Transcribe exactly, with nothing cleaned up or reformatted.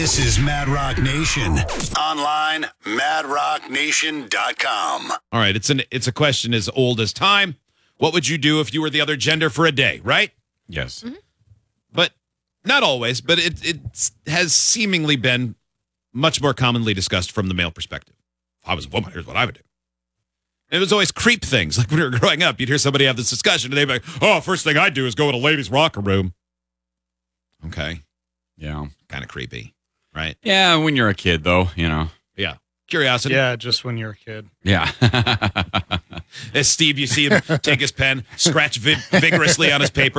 This is Mad Rock Nation. Online, mad rock nation dot com. All right, it's an it's a question as old as time. What would you do if you were the other gender for a day, right? Yes. Mm-hmm. But not always, but it, it has seemingly been much more commonly discussed from the male perspective. If I was a woman, here's what I would do. It was always creep things. Like when we were growing up, you'd hear somebody have this discussion, and they'd be like, oh, first thing I'd do is go in a ladies' locker room. Okay. Yeah. Kind of creepy, right? Yeah, when you're a kid, though, you know. Yeah. Curiosity. Yeah, just when you're a kid. Yeah. As Steve, you see him take his pen, scratch vi- vigorously on his paper.